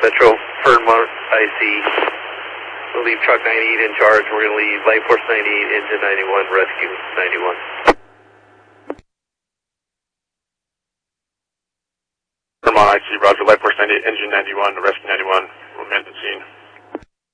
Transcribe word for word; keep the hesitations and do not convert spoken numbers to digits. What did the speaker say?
Metro, Fernmont, I C. We'll leave truck ninety-eight in charge. We're going to leave Light Force ninety-eight, engine ninety-one, rescue ninety-one. Fernmont, I C, Roger. Light Force ninety-eight, engine ninety-one, rescue ninety-one. We'll man the scene.